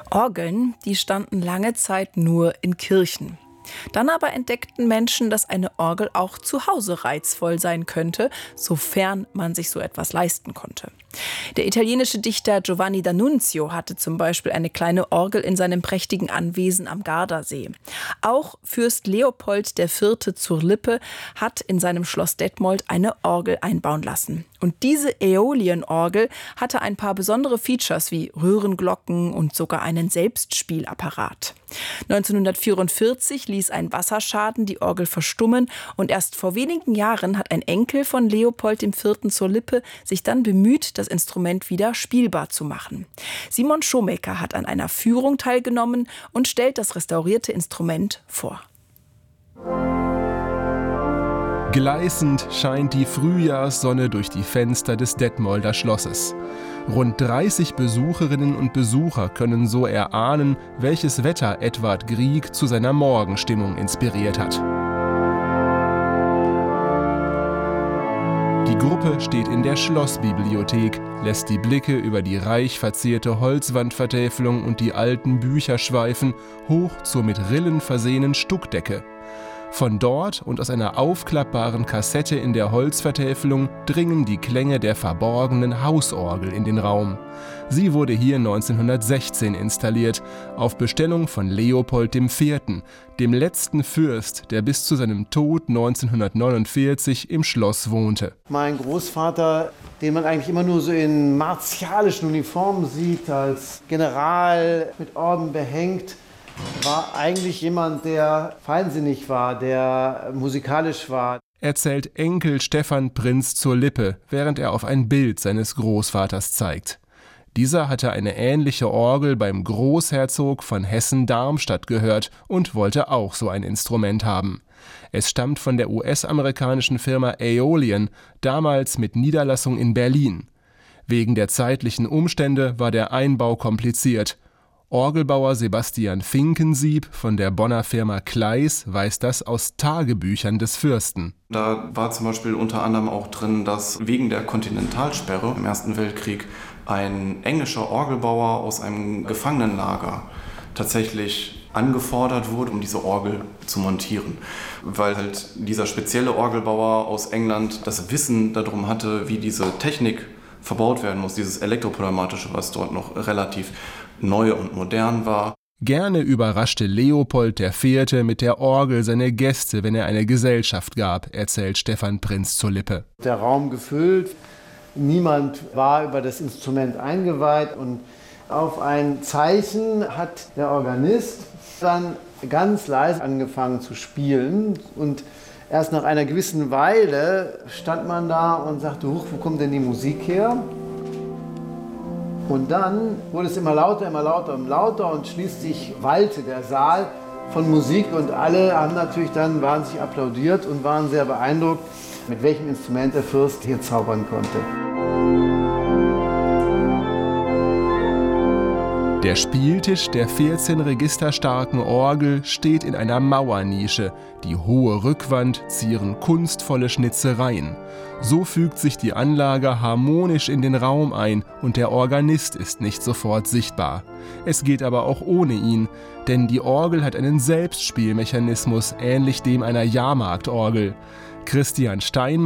Orgeln, die standen lange Zeit nur in Kirchen. Dann aber entdeckten Menschen, dass eine Orgel auch zu Hause reizvoll sein könnte, sofern man sich so etwas leisten konnte. Der italienische Dichter Giovanni D'Annunzio hatte zum Beispiel eine kleine Orgel in seinem prächtigen Anwesen am Gardasee. Auch Fürst Leopold IV. Zur Lippe hat in seinem Schloss Detmold eine Orgel einbauen lassen. Und diese Äolienorgel hatte ein paar besondere Features wie Röhrenglocken und sogar einen Selbstspielapparat. 1944 ließ ein Wasserschaden die Orgel verstummen und erst vor wenigen Jahren hat ein Enkel von Leopold IV. Zur Lippe sich dann bemüht, das Instrument wieder spielbar zu machen. Simon Schomecker hat an einer Führung teilgenommen und stellt das restaurierte Instrument vor. Gleißend scheint die Frühjahrssonne durch die Fenster des Detmolder Schlosses. Rund 30 Besucherinnen und Besucher können so erahnen, welches Wetter Edvard Grieg zu seiner Morgenstimmung inspiriert hat. Die Gruppe steht in der Schlossbibliothek, lässt die Blicke über die reich verzierte Holzwandvertäfelung und die alten Bücher schweifen, hoch zur mit Rillen versehenen Stuckdecke. Von dort und aus einer aufklappbaren Kassette in der Holzvertäfelung dringen die Klänge der verborgenen Hausorgel in den Raum. Sie wurde hier 1916 installiert, auf Bestellung von Leopold IV., dem letzten Fürst, der bis zu seinem Tod 1949 im Schloss wohnte. Mein Großvater, den man eigentlich immer nur so in martialischen Uniformen sieht, als General mit Orden behängt, war eigentlich jemand, der feinsinnig war, der musikalisch war. Erzählt Enkel Stefan Prinz zur Lippe, während er auf ein Bild seines Großvaters zeigt. Dieser hatte eine ähnliche Orgel beim Großherzog von Hessen-Darmstadt gehört und wollte auch so ein Instrument haben. Es stammt von der US-amerikanischen Firma Aeolian, damals mit Niederlassung in Berlin. Wegen der zeitlichen Umstände war der Einbau kompliziert. Orgelbauer Sebastian Finkensieb von der Bonner Firma Kleis weiß das aus Tagebüchern des Fürsten. Da war zum Beispiel unter anderem auch drin, dass wegen der Kontinentalsperre im Ersten Weltkrieg ein englischer Orgelbauer aus einem Gefangenenlager tatsächlich angefordert wurde, um diese Orgel zu montieren. Weil halt dieser spezielle Orgelbauer aus England das Wissen darum hatte, wie diese Technik verbaut werden muss, dieses Elektropneumatische, was dort noch relativ neu und modern war. Gerne überraschte Leopold IV. Mit der Orgel seine Gäste, wenn er eine Gesellschaft gab, erzählt Stefan Prinz zur Lippe. Der Raum gefüllt, niemand war über das Instrument eingeweiht und auf ein Zeichen hat der Organist dann ganz leise angefangen zu spielen und erst nach einer gewissen Weile stand man da und sagte, huch, wo kommt denn die Musik her? Und dann wurde es immer lauter und lauter und schließlich wallte der Saal von Musik und alle haben natürlich dann wahnsinnig applaudiert und waren sehr beeindruckt, mit welchem Instrument der Fürst hier zaubern konnte. Der Spieltisch der 14 registerstarken Orgel steht in einer Mauernische. Die hohe Rückwand zieren kunstvolle Schnitzereien. So fügt sich die Anlage harmonisch in den Raum ein und der Organist ist nicht sofort sichtbar. Es geht aber auch ohne ihn, denn die Orgel hat einen Selbstspielmechanismus, ähnlich dem einer Jahrmarktorgel. Christian Steinmann